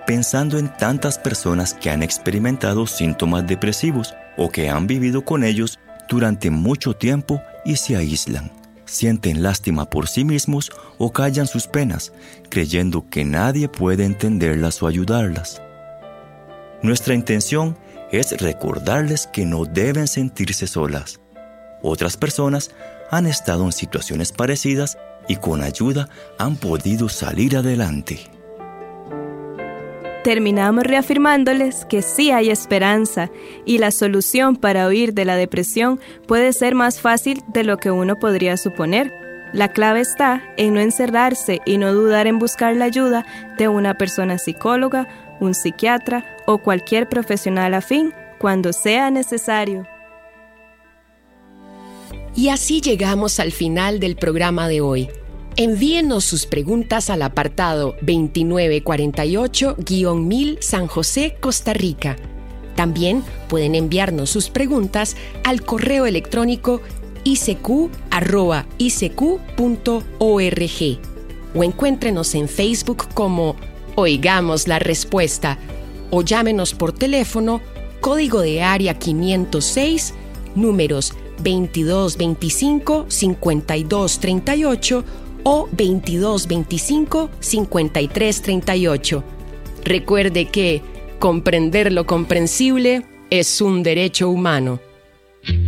pensando en tantas personas que han experimentado síntomas depresivos o que han vivido con ellos durante mucho tiempo y se aíslan. Sienten lástima por sí mismos o callan sus penas, creyendo que nadie puede entenderlas o ayudarlas. Nuestra intención es recordarles que no deben sentirse solas. Otras personas han estado en situaciones parecidas y con ayuda han podido salir adelante. Terminamos reafirmándoles que sí hay esperanza y la solución para huir de la depresión puede ser más fácil de lo que uno podría suponer. La clave está en no encerrarse y no dudar en buscar la ayuda de una persona psicóloga, un psiquiatra o cualquier profesional afín cuando sea necesario. Y así llegamos al final del programa de hoy. Envíenos sus preguntas al apartado 2948-1000 San José, Costa Rica. También pueden enviarnos sus preguntas al correo electrónico icq@icq.org o encuéntrenos en Facebook como Oigamos la Respuesta o llámenos por teléfono, código de área 506, números 2225-5238 o 2225-5338. Recuerde que comprender lo comprensible es un derecho humano.